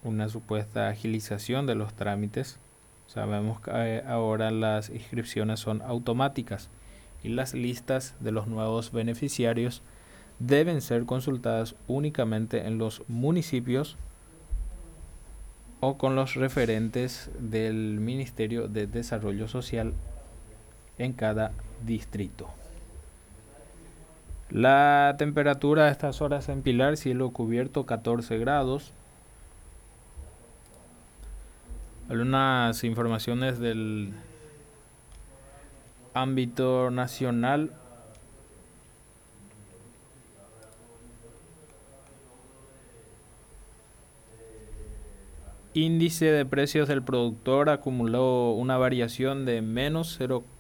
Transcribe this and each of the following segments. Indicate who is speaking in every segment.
Speaker 1: una supuesta agilización de los trámites. Sabemos que ahora las inscripciones son automáticas y las listas de los nuevos beneficiarios deben ser consultadas únicamente en los municipios o con los referentes del Ministerio de Desarrollo Social en cada distrito. La temperatura a estas horas en Pilar, cielo cubierto 14 grados. Algunas informaciones del ámbito nacional. Índice de precios del productor acumuló una variación de menos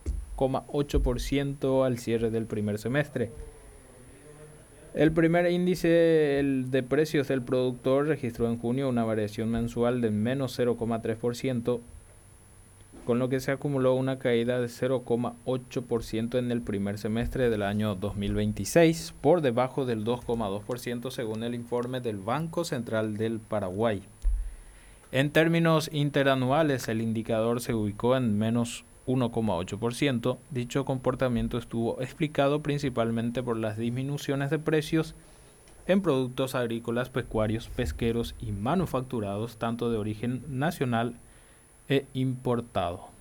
Speaker 1: 0,8% al cierre del primer semestre. El primer índice de precios del productor registró en junio una variación mensual de menos 0,3%, con lo que se acumuló una caída de 0,8% en el primer semestre del año 2026, por debajo del 2,2% según el informe del Banco Central del Paraguay. En términos interanuales, el indicador se ubicó en menos 1,8%. Dicho comportamiento estuvo explicado principalmente por las disminuciones de precios en productos agrícolas, pecuarios, pesqueros y manufacturados, tanto de origen nacional e importado.